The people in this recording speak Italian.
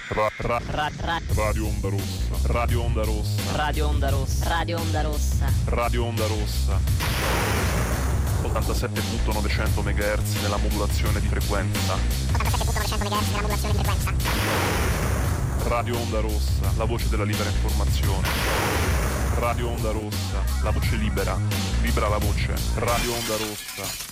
Radio Onda Rossa. Radio Onda Rossa. Radio Onda Rossa. Radio Onda Rossa. Radio Onda Rossa. 87.900 MHz nella modulazione di frequenza. 87.900 MHz nella modulazione di frequenza. Radio Onda Rossa, la voce della libera informazione. Radio Onda Rossa, la voce libera, libera la voce. Radio Onda Rossa.